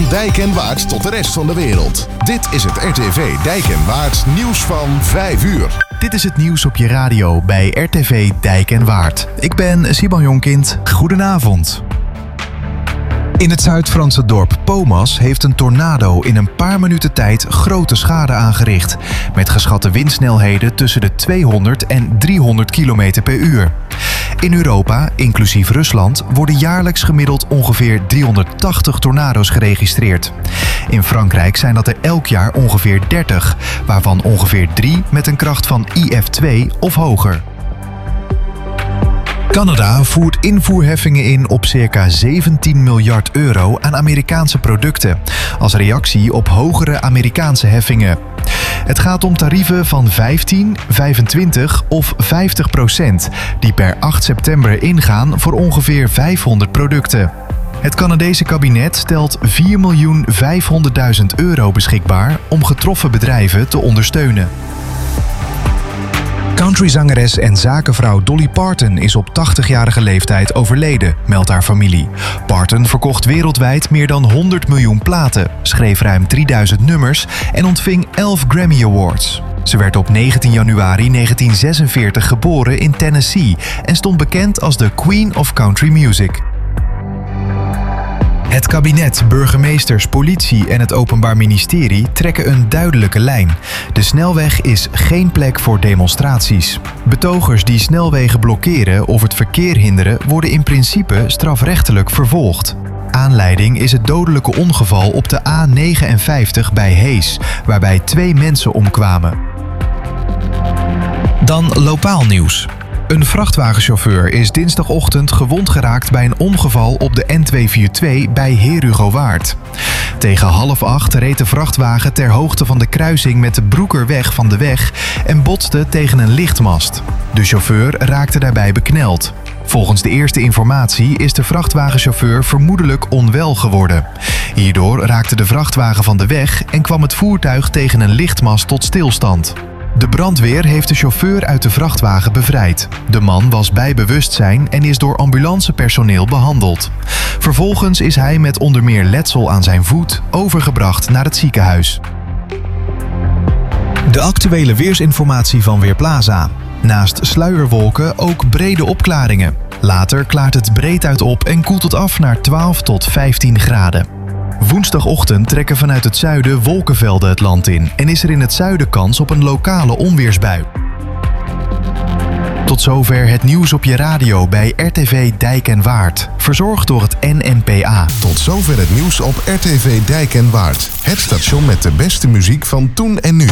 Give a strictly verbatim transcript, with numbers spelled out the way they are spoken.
Van Dijk en Waard tot de rest van de wereld. Dit is het R T V Dijk en Waard nieuws van vijf uur. Dit is het nieuws op je radio bij R T V Dijk en Waard. Ik ben Siban Jonkind. Goedenavond. In het Zuid-Franse dorp Pomas heeft een tornado in een paar minuten tijd grote schade aangericht. Met geschatte windsnelheden tussen de tweehonderd en driehonderd kilometer per uur. In Europa, inclusief Rusland, worden jaarlijks gemiddeld ongeveer driehonderdtachtig tornado's geregistreerd. In Frankrijk zijn dat er elk jaar ongeveer dertig, waarvan ongeveer drie met een kracht van I F twee of hoger. Canada voert invoerheffingen in op circa zeventien miljard euro aan Amerikaanse producten, als reactie op hogere Amerikaanse heffingen. Het gaat om tarieven van vijftien, vijfentwintig of vijftig procent, die per acht september ingaan voor ongeveer vijfhonderd producten. Het Canadese kabinet stelt vier miljoen vijfhonderdduizend euro beschikbaar om getroffen bedrijven te ondersteunen. Countryzangeres en zakenvrouw Dolly Parton is op tachtigjarige leeftijd overleden, meldt haar familie. Parton verkocht wereldwijd meer dan honderd miljoen platen, schreef ruim drieduizend nummers en ontving elf Grammy Awards. Ze werd op negentien januari negentien zesenveertig geboren in Tennessee en stond bekend als de Queen of Country Music. Het kabinet, burgemeesters, politie en het Openbaar Ministerie trekken een duidelijke lijn. De snelweg is geen plek voor demonstraties. Betogers die snelwegen blokkeren of het verkeer hinderen worden in principe strafrechtelijk vervolgd. Aanleiding is het dodelijke ongeval op de A negenenvijftig bij Hees, waarbij twee mensen omkwamen. Dan lokaal nieuws. Een vrachtwagenchauffeur is dinsdagochtend gewond geraakt bij een ongeval op de N tweehonderdvierentwintig bij Herugowaard. Tegen half acht reed de vrachtwagen ter hoogte van de kruising met de Broekerweg van de weg en botste tegen een lichtmast. De chauffeur raakte daarbij bekneld. Volgens de eerste informatie is de vrachtwagenchauffeur vermoedelijk onwel geworden. Hierdoor raakte de vrachtwagen van de weg en kwam het voertuig tegen een lichtmast tot stilstand. De brandweer heeft de chauffeur uit de vrachtwagen bevrijd. De man was bij bewustzijn en is door ambulancepersoneel behandeld. Vervolgens is hij met onder meer letsel aan zijn voet overgebracht naar het ziekenhuis. De actuele weersinformatie van Weerplaza. Naast sluierwolken ook brede opklaringen. Later klaart het breed uit op en koelt het af naar twaalf tot vijftien graden. Woensdagochtend trekken vanuit het zuiden wolkenvelden het land in en is er in het zuiden kans op een lokale onweersbui. Tot zover het nieuws op je radio bij R T V Dijk en Waard, verzorgd door het N N P A. Tot zover het nieuws op R T V Dijk en Waard. Het station met de beste muziek van toen en nu.